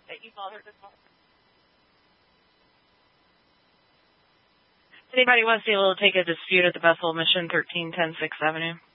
that you bothered us all. Anybody wants to be able to take a dispute at the Bethel Mission, 1310 6th Avenue?